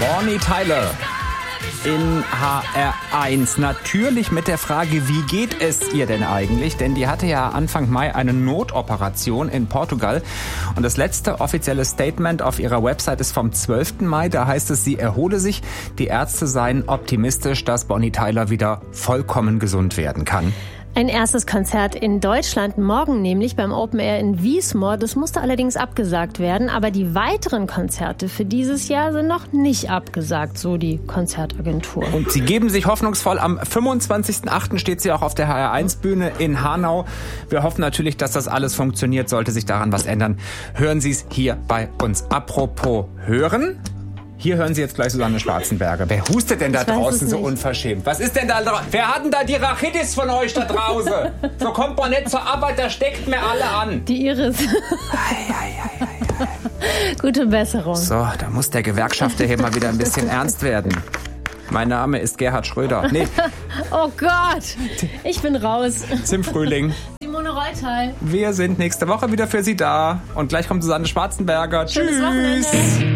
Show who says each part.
Speaker 1: Bonnie Tyler in HR1. Natürlich mit der Frage, wie geht es ihr denn eigentlich? Denn die hatte ja Anfang Mai eine Notoperation in Portugal. Und das letzte offizielle Statement auf ihrer Website ist vom 12. Mai. Da heißt es, sie erhole sich. Die Ärzte seien optimistisch, dass Bonnie Tyler wieder vollkommen gesund werden kann.
Speaker 2: Ein erstes Konzert in Deutschland morgen, nämlich beim Open Air in Wiesmoor. Das musste allerdings abgesagt werden. Aber die weiteren Konzerte für dieses Jahr sind noch nicht abgesagt, so die Konzertagentur.
Speaker 1: Und sie geben sich hoffnungsvoll. Am 25.08. steht sie auch auf der HR1-Bühne in Hanau. Wir hoffen natürlich, dass das alles funktioniert. Sollte sich daran was ändern, hören Sie es hier bei uns. Apropos hören. Hier hören Sie jetzt gleich Susanne Schwarzenberger. Wer hustet denn da draußen so unverschämt? Was ist denn da draußen? Wer hat denn da die Rachitis von euch da draußen? So kommt man nicht zur Arbeit, da steckt mir alle an.
Speaker 2: Die Iris. Gute Besserung.
Speaker 1: So, da muss der Gewerkschafter hier mal wieder ein bisschen ernst werden. Mein Name ist Gerhard Schröder. Nee.
Speaker 2: Oh Gott, ich bin raus.
Speaker 1: Zum Frühling.
Speaker 2: Simone Reutal.
Speaker 1: Wir sind nächste Woche wieder für Sie da. Und gleich kommt Susanne Schwarzenberger.
Speaker 2: Schönes
Speaker 1: Tschüss.
Speaker 2: Wochenende.